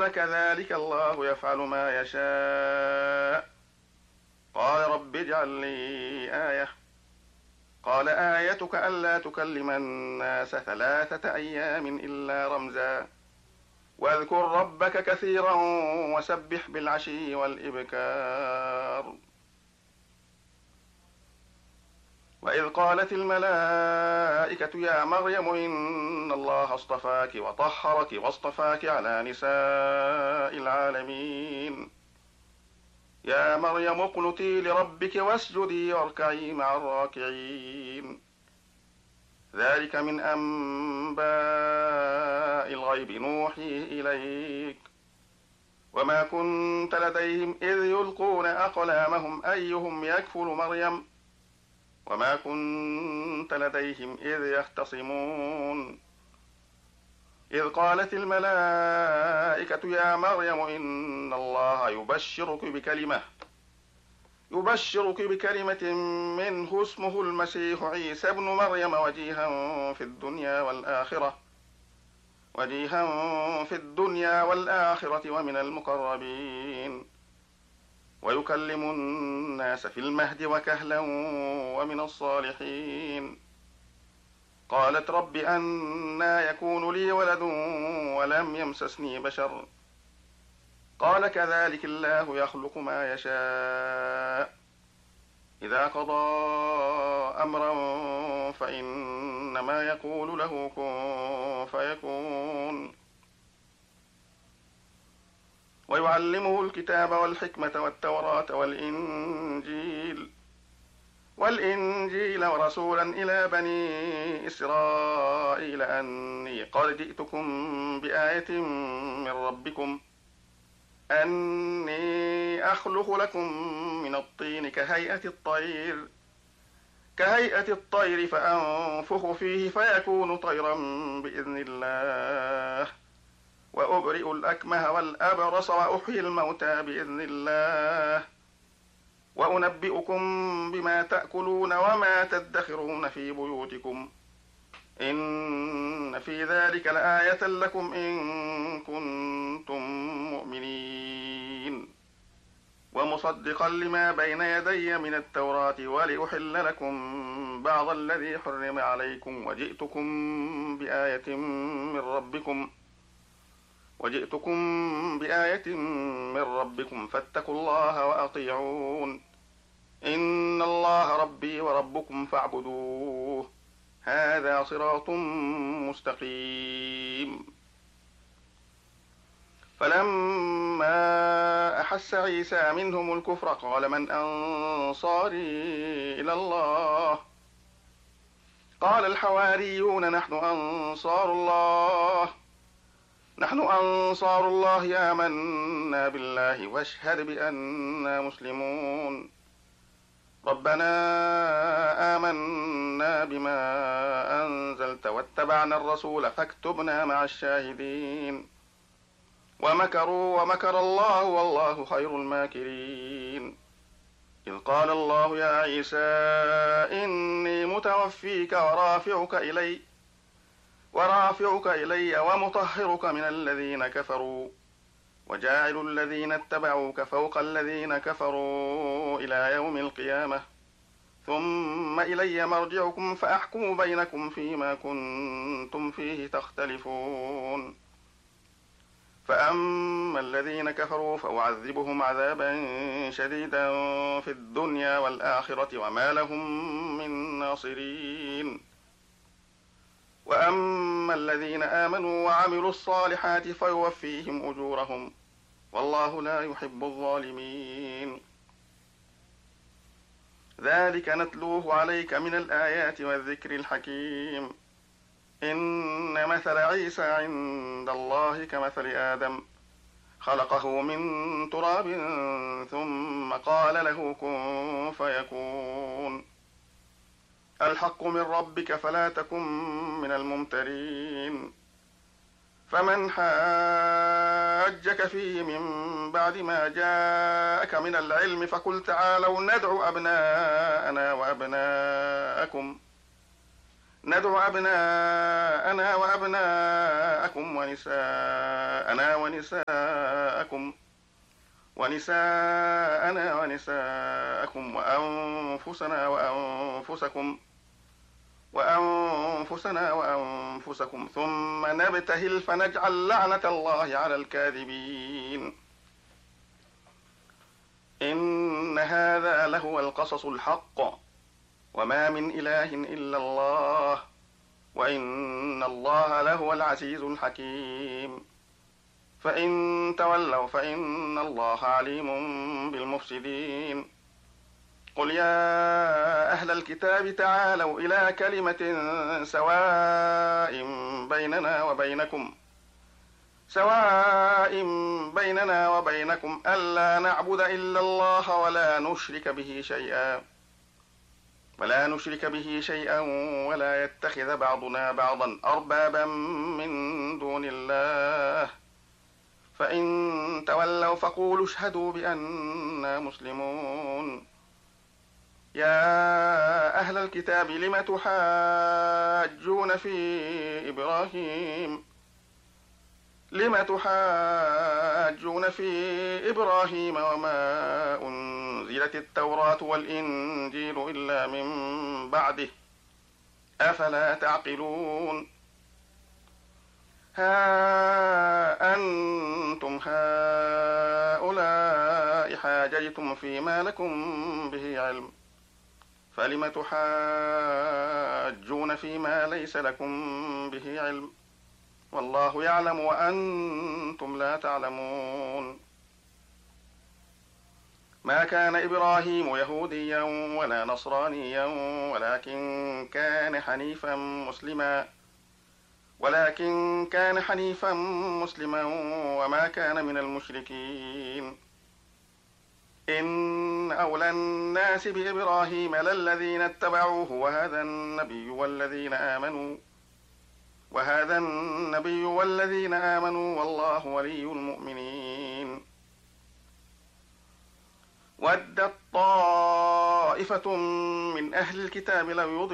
قال كذلك الله يفعل ما يشاء. قال رب اجعل لي آية. قال آيتك ألا تكلم الناس 3 أيام إلا رمزا واذكر ربك كثيرا وسبح بالعشي والإبكار. وإذ قالت الملائكة يا مريم إن الله اصطفاك وطهرك واصطفاك على نساء العالمين. يا مريم اقنتي لربك واسجدي واركعي مع الراكعين. ذلك من أنباء الغيب نوحيه إليك وما كنت لديهم إذ يلقون أقلامهم أيهم يكفل مريم وما كنت لديهم إذ يختصمون. إذ قالت الملائكة يا مريم إن الله يبشرك بكلمة منه اسمه المسيح عيسى ابن مريم وجيها في الدنيا والآخرة ومن المقربين ويكلم الناس في المهد وكهلا ومن الصالحين. قالت رب أنى يكون لي ولد ولم يمسسني بشر قال كذلك الله يخلق ما يشاء إذا قضى أمرا فإنما يقول له كن فيكون. ويعلمه الكتاب والحكمة والتوراة والإنجيل ورسولا إلى بني إسرائيل أني قد جئتكم بآية من ربكم أني أخلق لكم من الطين كهيئة الطير فأنفخ فيه فيكون طيرا بإذن الله وأبرئ الأكمه والأبرص وأحيي الموتى بإذن الله وأنبئكم بما تأكلون وما تدخرون في بيوتكم إن في ذلك لآية لكم إن كنتم مؤمنين. ومصدقا لما بين يدي من التوراة ولأحل لكم بعض الذي حرم عليكم وجئتكم بآية من ربكم فاتقوا الله وأطيعون إن الله ربي وربكم فاعبدوه هذا صراط مستقيم. فلما أحس عيسى منهم الكفر قال من أنصاري إلى الله قال الحواريون نحن أنصار الله آمنا بالله واشهد بأننا مسلمون. ربنا آمنا بما أنزلت واتبعنا الرسول فاكتبنا مع الشاهدين. ومكروا ومكر الله والله خير الماكرين. إذ قال الله يا عيسى إني متوفيك ورافعك إلي ومطهرك من الذين كفروا وجاعل الذين اتبعوك فوق الذين كفروا إلى يوم القيامة ثم إلي مرجعكم فأحكم بينكم فيما كنتم فيه تختلفون. فأما الذين كفروا فأعذبهم عذابا شديدا في الدنيا والآخرة وما لهم من ناصرين. وأما الذين آمنوا وعملوا الصالحات فيوفيهم أجورهم والله لا يحب الظالمين. ذلك نتلوه عليك من الآيات والذكر الحكيم. إن مثل عيسى عند الله كمثل آدم خلقه من تراب ثم قال له كن فيكون. الحق من ربك فلا تكن من الممترين. فمن حاجك فيه من بعد ما جاءك من العلم فقل تعالوا ندعو أبناءنا ندعو أبناءنا وأبناءكم ونساءنا ونساءكم وأنفسنا وأنفسكم ثم نبتهل فنجعل لعنة الله على الكاذبين. إن هذا لهو القصص الحق وما من إله إلا الله وإن الله لهو العزيز الحكيم. فإن تولوا فإن الله عليم بالمفسدين. قل يا أهل الكتاب تعالوا إلى كلمة سواء بيننا وبينكم ألا نعبد إلا الله ولا نشرك به شيئا ولا يتخذ بعضنا بعضا أربابا من دون الله. فإن تولوا فقولوا اشهدوا بأننا مسلمون. يا أهل الكتاب لم تحاجون في إبراهيم وما أنزلت التوراة والإنجيل إلا من بعده أفلا تعقلون. ها أنتم هؤلاء حاججتم فيما لكم به علم فلم تحاجون فيما ليس لكم به علم والله يعلم وأنتم لا تعلمون. ما كان إبراهيم يهوديا ولا نصرانيا ولكن كان حنيفا مسلما وما كان من المشركين. إن أولى الناس بإبراهيم للذين اتبعوه وهذا النبي والذين آمنوا والله ولي المؤمنين. ودت طائفة من أهل الكتاب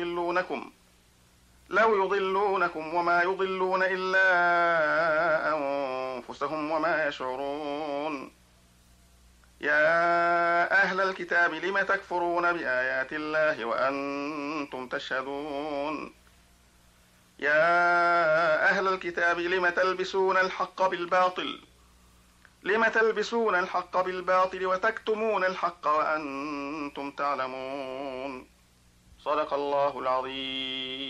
لو يضلونكم وما يضلون إلا أنفسهم وما يشعرون. يا أهل الكتاب لم تكفرون بآيات الله وأنتم تشهدون. يا أهل الكتاب لم تلبسون الحق بالباطل وتكتمون الحق وأنتم تعلمون. صدق الله العظيم.